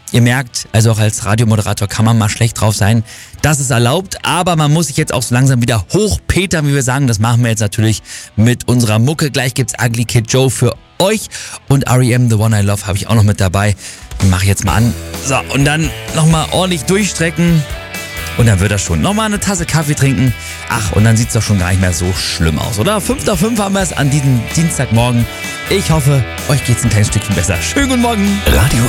Ihr merkt, also auch als Radiomoderator kann man mal schlecht drauf sein. Das ist erlaubt, aber man muss sich jetzt auch so langsam wieder hochpetern, wie wir sagen. Das machen wir jetzt natürlich mit unserer Mucke. Gleich gibt's Ugly Kid Joe für euch und R.E.M. The One I Love habe ich auch noch mit dabei. Mach ich jetzt mal an. So, und dann nochmal ordentlich durchstrecken. Und dann wird das schon. Nochmal eine Tasse Kaffee trinken. Ach, und dann sieht's doch schon gar nicht mehr so schlimm aus, oder? 5:05 haben wir es an diesem Dienstagmorgen. Ich hoffe, euch geht's ein kleines Stückchen besser. Schönen guten Morgen. Radio